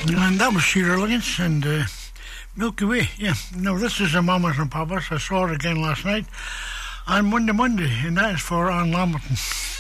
And that was Sheila Liggins and Milky Way. Yeah. Now this is a Mamas and Papas. I saw it again last night on Monday, and that is for Anne Lamberton.